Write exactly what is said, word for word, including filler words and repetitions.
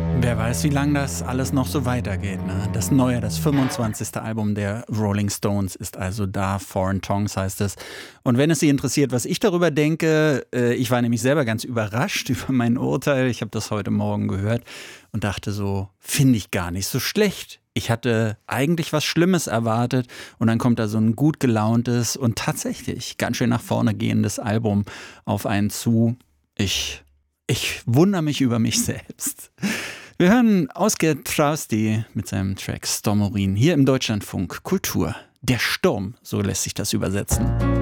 Wer weiß, wie lange das alles noch so weitergeht. Ne? Das neue, das fünfundzwanzigste Album der Rolling Stones ist also da. Foreign Tongues heißt es. Und wenn es Sie interessiert, was ich darüber denke, äh, ich war nämlich selber ganz überrascht über mein Urteil. Ich habe das heute Morgen gehört und dachte so, finde ich gar nicht so schlecht. Ich hatte eigentlich was Schlimmes erwartet und dann kommt da so ein gut gelauntes und tatsächlich ganz schön nach vorne gehendes Album auf einen zu. Ich, ich wundere mich über mich selbst. Wir hören Oscar Trausti mit seinem Track Stormorin hier im Deutschlandfunk Kultur. Der Sturm, so lässt sich das übersetzen.